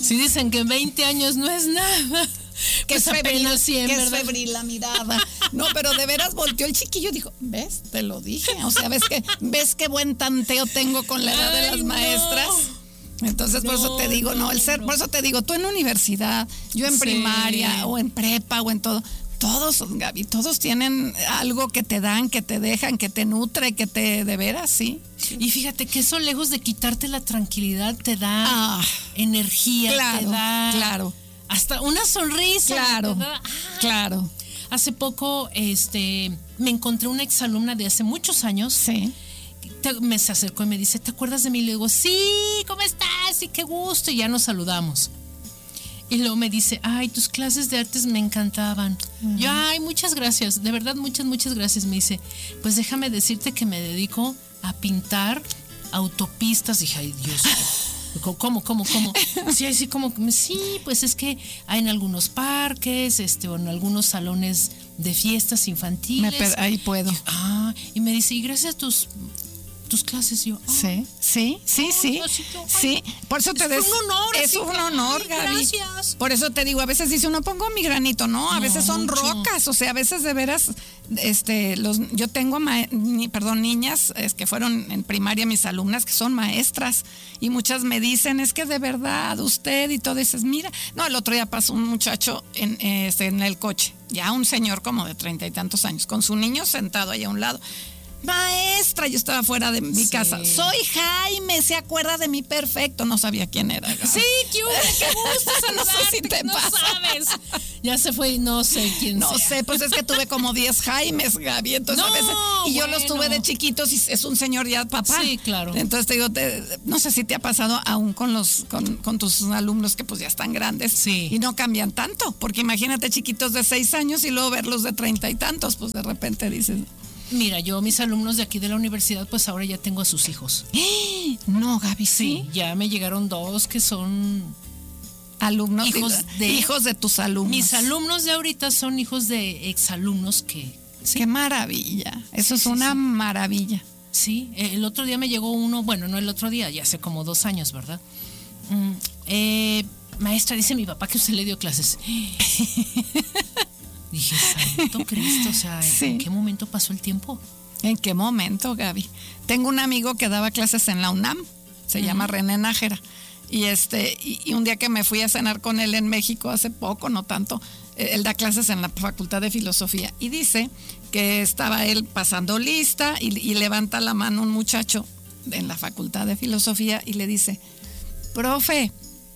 Si dicen que 20 años no es nada. Que Pues es febril, apenas 100, que es ¿verdad? febril la mirada. No, pero de veras volteó el chiquillo y dijo, ¿ves? Te lo dije. O sea, ¿ves qué buen tanteo tengo con la edad de las maestras? Entonces, por eso te digo, por eso te digo, tú en universidad, yo en primaria, o en prepa, o en todo. Todos, Gaby, todos tienen algo que te dan, que te dejan, que te nutre, que te, de veras, sí. Y fíjate que eso, lejos de quitarte la tranquilidad, te da energía, Claro, te da claro. hasta una sonrisa. Claro, te da, claro. Hace poco me encontré una exalumna de hace muchos años. Sí. Me se acercó y me dice, ¿te acuerdas de mí? Le digo, sí, ¿cómo estás? Y qué gusto. Y ya nos saludamos. Y luego me dice, ay, tus clases de artes me encantaban. Yo, ay, muchas gracias, de verdad, muchas gracias. Me dice, pues déjame decirte que me dedico a pintar autopistas. Dije, ay, Dios, ¿cómo? Sí, así como, sí, pues es que hay en algunos parques, o en algunos salones de fiestas infantiles. Ahí puedo. Y me dice, y gracias a tus clases, yo. Sí. Por eso te es un honor. Es un honor, Gaby. Gracias. Por eso te digo, a veces dice uno, pongo mi granito, ¿no? A veces son mucho. rocas, o sea, a veces de veras, yo tengo niñas que fueron en primaria mis alumnas, que son maestras, y muchas me dicen, es que de verdad, usted, y todo dices, mira, no, el otro día pasó un muchacho en el coche, ya un señor como de 30 y tantos años, con su niño sentado ahí a un lado. Maestra, yo estaba fuera de mi casa. Soy Jaime, se acuerda de mí perfecto. No sabía quién era. Sí, qué gusto saludarte. No sé si te pasa. Sabes. Ya se fue y no sé quién No sea. sé, pues es que tuve como 10 Jaimes, Gaby. Entonces a veces, y yo los tuve de chiquitos y es un señor ya papá. Sí, claro. Entonces te digo, no sé si te ha pasado aún con tus alumnos que pues ya están grandes. Sí. Y no cambian tanto. Porque imagínate chiquitos de 6 años y luego verlos de 30 y tantos, pues de repente dices... Mira, yo mis alumnos de aquí de la universidad, pues ahora ya tengo a sus hijos. No, Gaby, sí. Ya me llegaron 2 que son alumnos, hijos de tus alumnos. Mis alumnos de ahorita son hijos de exalumnos que... ¿sí? Qué maravilla, eso es una maravilla. Sí, el otro día me llegó uno, bueno, no el otro día, ya hace como 2 años, ¿verdad? Maestra, dice mi papá que usted le dio clases. Dije, santo Cristo, o sea, ¿en qué momento pasó el tiempo? ¿En qué momento, Gaby? Tengo un amigo que daba clases en la UNAM, se llama René Nájera, y un día que me fui a cenar con él en México, hace poco, no tanto, él da clases en la Facultad de Filosofía, y dice que estaba él pasando lista, y levanta la mano un muchacho en la Facultad de Filosofía, y le dice, profe,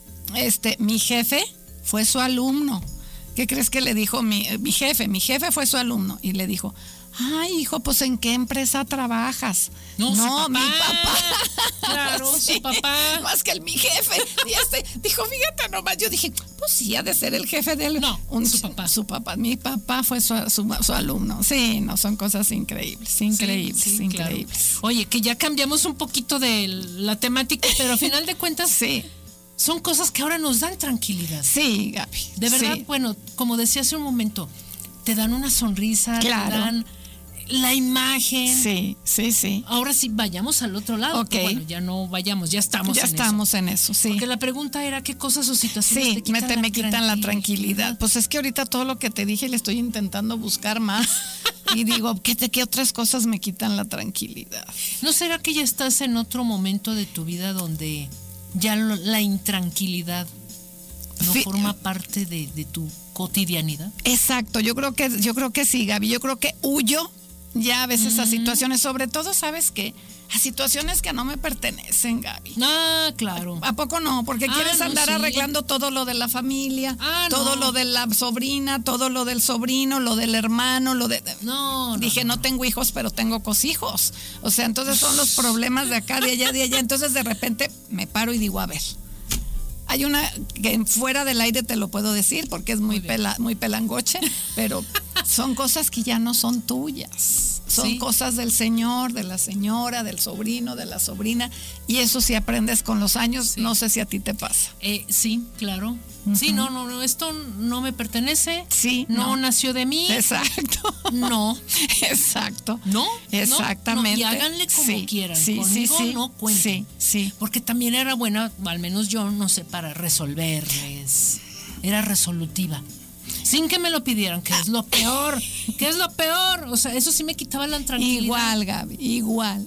mi jefe fue su alumno. ¿Qué crees que le dijo mi jefe? Mi jefe fue su alumno y le dijo, ay, hijo, pues ¿en qué empresa trabajas? No, mi papá. Claro, sí, su papá. Más que mi jefe. Y dijo, fíjate nomás. Yo dije, pues sí, ha de ser el jefe de él. No, su papá. Su papá. Mi papá fue su alumno. Sí, no, son cosas increíbles, increíbles. Claro. Oye, que ya cambiamos un poquito de la temática, pero al final de cuentas... Sí. Son cosas que ahora nos dan tranquilidad. Sí, Gaby. De verdad, bueno, como decía hace un momento, te dan una sonrisa, claro. Te dan la imagen. Sí. Ahora sí, vayamos al otro lado. Okay. Bueno, ya no vayamos, ya estamos en eso, sí. Porque la pregunta era, ¿qué cosas o situaciones me quitan la tranquilidad? Pues es que ahorita todo lo que te dije le estoy intentando buscar más. Y digo, ¿qué otras cosas me quitan la tranquilidad? ¿No será que ya estás en otro momento de tu vida donde... ya la intranquilidad no forma parte de tu cotidianidad? Exacto, yo creo que sí, Gaby, yo creo que huyo ya a veces a situaciones, sobre todo, ¿sabes qué? A situaciones que no me pertenecen, Gaby. Ah, claro. ¿A poco no? Porque quieres andar arreglando todo lo de la familia, todo lo de la sobrina, todo lo del sobrino, lo del hermano, Dije, no tengo hijos, pero tengo cosijos. O sea, entonces son los problemas de acá, de allá. Entonces de repente me paro y digo, a ver, hay una que fuera del aire te lo puedo decir porque es muy pelangoche, pero son cosas que ya no son tuyas. son Sí. cosas del señor, de la señora, del sobrino, de la sobrina, y eso sí aprendes con los años. Sí. No sé si a ti te pasa. Sí, claro. Sí, no, esto no me pertenece. Sí, no nació de mí. Exacto. No. Exacto. No. Exactamente. Y háganle como Sí, quieran. sí, Conmigo sí, sí. no cuenten. Sí. Porque también era buena, al menos yo, no sé, para resolverles. Era resolutiva. Sin que me lo pidieran, que es lo peor. ¿Qué es lo peor? O sea, eso sí me quitaba la tranquilidad. Igual, Gaby, igual.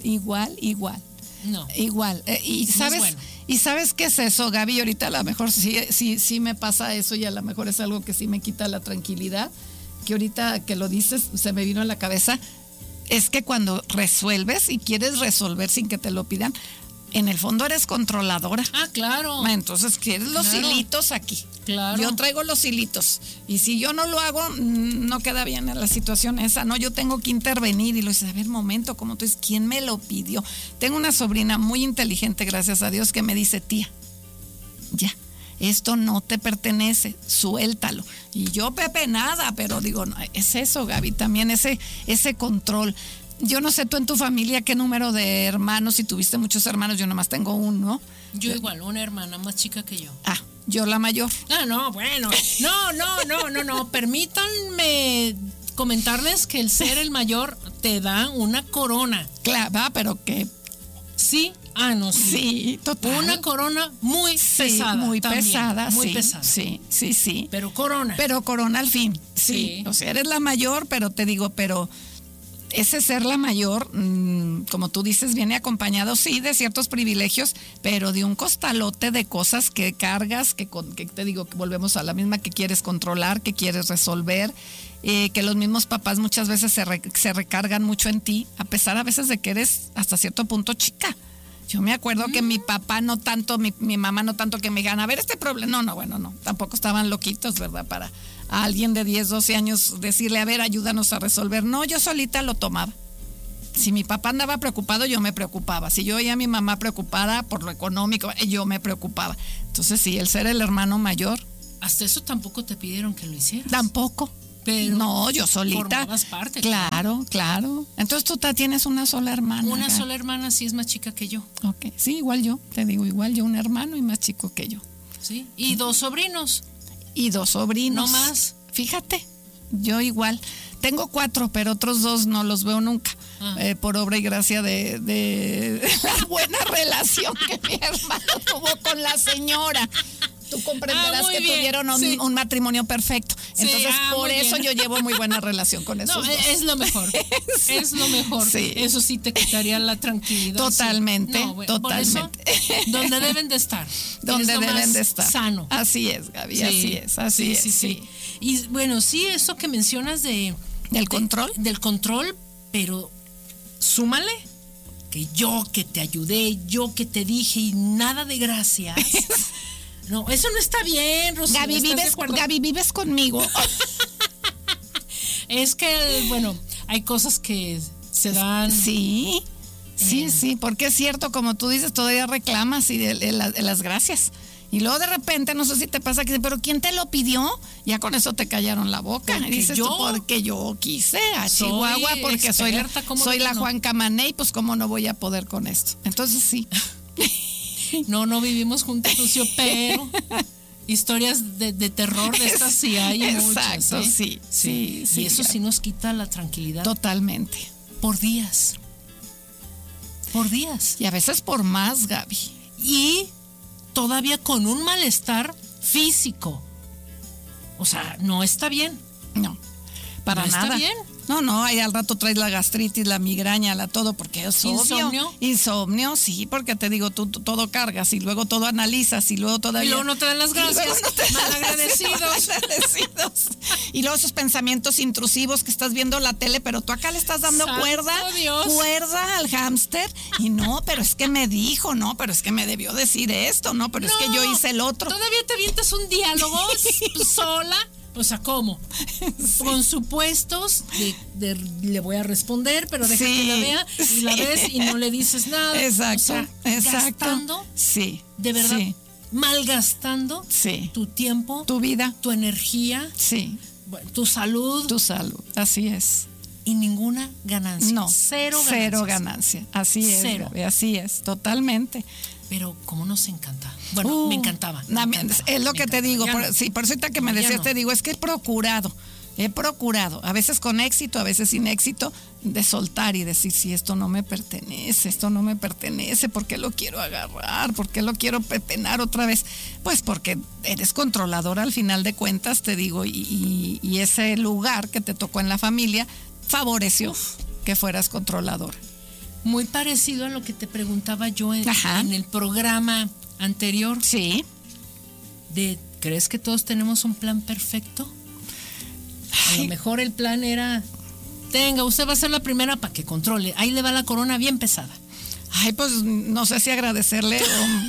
No. Igual. Y No sabes, es bueno. ¿y sabes qué es eso, Gaby? Ahorita a lo mejor sí me pasa eso y a lo mejor es algo que sí me quita la tranquilidad. Que ahorita que lo dices, se me vino a la cabeza. Es que cuando resuelves y quieres resolver sin que te lo pidan, en el fondo eres controladora. Ah, claro. Entonces quieres los Claro. hilitos aquí. Claro. Yo traigo los hilitos. Y si yo no lo hago, no queda bien en la situación esa. No, yo tengo que intervenir. Y lo dices, a ver, momento, como tú dices, ¿quién me lo pidió? Tengo una sobrina muy inteligente, gracias a Dios, que me dice, tía, ya, esto no te pertenece, suéltalo. Y yo, Pepe, nada, pero digo, no, es eso, Gaby, también ese control. Yo no sé tú en tu familia qué número de hermanos, si tuviste muchos hermanos, yo nomás tengo uno. Yo igual, una hermana más chica que yo. Yo la mayor. Ah, no, bueno. No. Permítanme comentarles que el ser el mayor te da una corona. Claro, pero que Sí. Ah, no, sí. sí, total. Una corona muy Sí, pesada. muy también, pesada, muy sí, pesada. sí. Pero corona. Pero corona al fin, sí. Sí. O sea, eres la mayor, pero te digo, ese ser la mayor, como tú dices, viene acompañado, sí, de ciertos privilegios, pero de un costalote de cosas que cargas, que te digo, que volvemos a la misma, que quieres controlar, que quieres resolver, que los mismos papás muchas veces se recargan mucho en ti, a pesar a veces de que eres hasta cierto punto chica. Yo me acuerdo que mi papá no tanto, mi mamá no tanto, que me digan, a ver, este problema. No, tampoco estaban loquitos, ¿verdad? Para a alguien de 10, 12 años decirle, a ver, ayúdanos a resolver. No, yo solita lo tomaba. Si mi papá andaba preocupado, yo me preocupaba. Si yo oía a mi mamá preocupada por lo económico, yo me preocupaba. Entonces, sí, el ser el hermano mayor. Hasta eso tampoco te pidieron que lo hicieras. Tampoco. Pero no, yo solita. Formabas parte. Claro. Entonces tú tienes una sola hermana. Una sola hermana sí es más chica que yo. Ok, sí, igual yo. Te digo, igual yo, un hermano y más chico que yo. Sí. Y 2 sobrinos. Y 2 sobrinos. No más. Fíjate, yo igual. Tengo 4, pero otros 2 no los veo nunca. Por obra y gracia de la buena relación que mi hermano tuvo con la señora. Tú comprenderás que bien. tuvieron un matrimonio perfecto. Sí, entonces, por muy eso bien. yo llevo muy buena relación con esos No, 2. es lo mejor. Sí. Es lo mejor. Sí. Eso sí te quitaría la tranquilidad. Totalmente, sí. No, bueno, totalmente. Por eso, donde deben de estar. Donde Es lo deben más de estar. Sano. Así es, Gaby, Sí. así es. Sí. Y bueno, sí, eso que mencionas ¿Del control? Del control, pero súmale que yo que te ayudé, yo que te dije y nada de gracias. No, eso no está bien, Rocío. Gaby, vives conmigo. Es que, bueno, hay cosas que se dan. Sí, porque es cierto, como tú dices, todavía reclamas y de las gracias. Y luego de repente, no sé si te pasa que, pero ¿quién te lo pidió? Ya con eso te callaron la boca. Porque Y dices yo, tú, porque yo quise a soy Chihuahua, porque soy experta, la no? Juan Camané, y pues cómo no voy a poder con esto. Entonces sí. No vivimos juntos, Lucio, pero historias de terror de estas sí hay Exacto, muchas. Sí. Y eso sí nos quita la tranquilidad. Totalmente. Por días. Y a veces por más, Gaby. Y todavía con un malestar físico. O sea, no está bien. No, para ¿No nada. está bien? No, ahí al rato traes la gastritis, la migraña, todo, porque es ¿Insomnio? Insomnio, sí, porque te digo, tú todo cargas y luego todo analizas y luego todavía... Y luego no te dan las gracias. Malagradecidos. Y luego esos pensamientos intrusivos que estás viendo la tele, pero tú acá le estás dando Santo cuerda Dios. al hámster. Y no, pero es que me dijo, no, pero es que me debió decir esto, no, pero es que yo hice el otro. Todavía te avientas un diálogo sola. O sea, ¿cómo? Sí. Con supuestos de le voy a responder, pero deja que la vea y la ves y no le dices nada. Exacto, o sea, gastando, de verdad, malgastando tu tiempo, tu vida, tu energía, tu salud. Tu salud, así es. y ninguna ganancia. No, Cero ganancia. Así es, Cero. Gaby, así es, totalmente. Pero cómo nos encanta. Bueno, me encantaba. Es lo que te digo, por eso ahorita que me decías, no. te digo, es que he procurado, a veces con éxito, a veces sin éxito, de soltar y decir, si esto no me pertenece, ¿por qué lo quiero agarrar? ¿Por qué lo quiero pepenar otra vez? Pues porque eres controlador al final de cuentas, te digo, y ese lugar que te tocó en la familia favoreció que fueras controlador. Muy parecido a lo que te preguntaba yo en el programa anterior. Sí. ¿Crees que todos tenemos un plan perfecto? A lo mejor el plan era, usted va a ser la primera para que controle. Ahí le va la corona bien pesada. Ay, pues no sé si agradecerle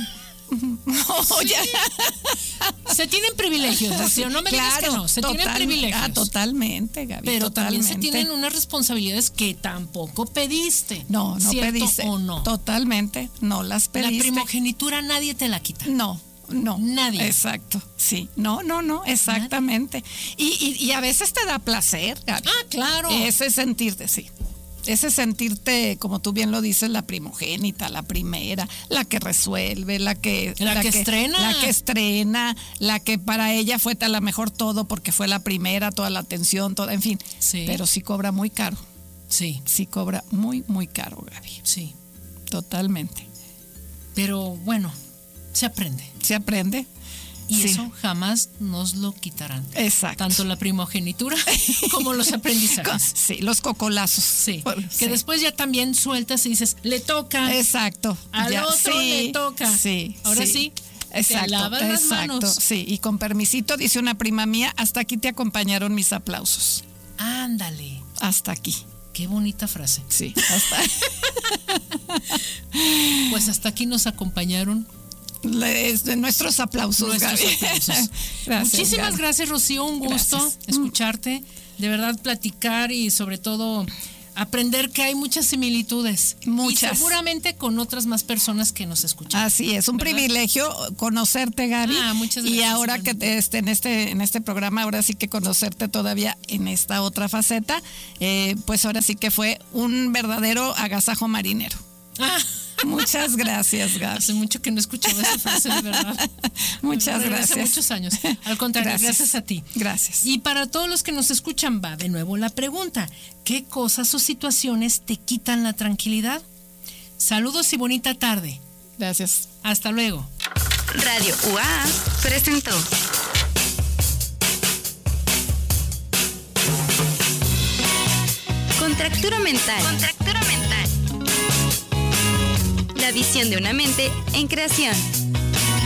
o ya. Se tienen privilegios, ¿sí? No me digas que no. Se tienen privilegios. Totalmente, Gaby. Pero totalmente. también se tienen unas responsabilidades que tampoco pediste. No pediste. ¿O no? Totalmente, no las pediste. La primogenitura nadie te la quita. No. Nadie. Exacto, sí. No, exactamente. Y a veces te da placer, Gaby. Claro. Ese sentirte, como tú bien lo dices, la primogénita, la primera, la que resuelve, la que estrena, la que para ella fue a lo mejor todo porque fue la primera, toda la atención, toda, en fin. Sí. Pero sí cobra muy caro. Sí. Sí cobra muy, muy caro, Gaby. Sí. Totalmente. Pero bueno, se aprende. Se aprende. Y eso jamás nos lo quitarán. Exacto. Tanto la primogenitura como los aprendizajes. Sí, los cocolazos. Sí. Que después ya también sueltas y dices, le toca. Exacto. Al otro le toca. Sí. Ahora sí. Exacto. Te lavas las manos. Sí, y con permisito, dice una prima mía, hasta aquí te acompañaron mis aplausos. Ándale. Hasta aquí. Qué bonita frase. Sí, hasta. Pues hasta aquí nos acompañaron nuestros aplausos. Gracias, muchísimas Gaby. Gracias, Rocío. Un gusto escucharte, de verdad platicar y sobre todo aprender que hay muchas similitudes. Muchas. Y seguramente con otras más personas que nos escuchan. Así es, un privilegio conocerte, Gaby. Muchas gracias. Y ahora que en este programa, ahora sí que conocerte todavía en esta otra faceta, pues ahora sí que fue un verdadero agasajo marinero. Muchas gracias, Gaby. Hace mucho que no escuchaba esa frase, de verdad. Muchas gracias. Hace muchos años. Al contrario, gracias a ti. Gracias. Y para todos los que nos escuchan, va de nuevo la pregunta. ¿Qué cosas o situaciones te quitan la tranquilidad? Saludos y bonita tarde. Gracias. Hasta luego. Radio UA presentó Contractura Mental. La visión de una mente en creación.